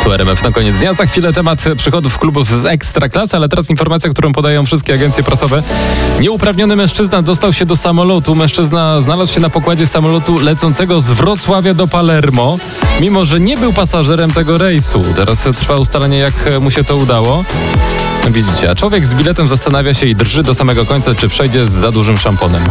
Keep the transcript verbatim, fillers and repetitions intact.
Tu R M F na koniec dnia. Za chwilę temat przychodów klubów z Ekstraklasy, ale teraz informacja, którą podają wszystkie agencje prasowe. Nieuprawniony mężczyzna dostał się do samolotu. Mężczyzna znalazł się na pokładzie samolotu lecącego z Wrocławia do Palermo, mimo że nie był pasażerem tego rejsu. Teraz trwa ustalenie, jak mu się to udało. Widzicie, a człowiek z biletem zastanawia się i drży do samego końca, czy przejdzie z za dużym szamponem.